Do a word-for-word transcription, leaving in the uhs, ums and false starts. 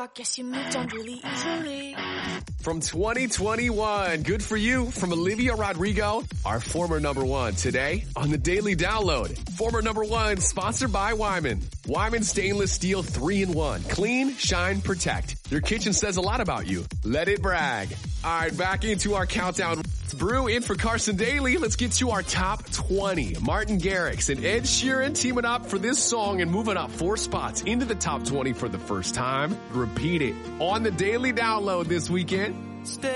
I guess you moved on really easily. From twenty twenty-one, good for you, from Olivia Rodrigo, our former number one, today on the Daily Download. Former number one, sponsored by Wyman. Wyman Stainless Steel three in one. Clean, shine, protect. Your kitchen says a lot about you. Let it brag. All right, back into our countdown. Brew in for Carson Daly. Let's get to our top twenty. Martin Garrix and Ed Sheeran teaming up for this song and moving up four spots into the top twenty for the first time. Repeat it on the Daily Download this weekend. Stay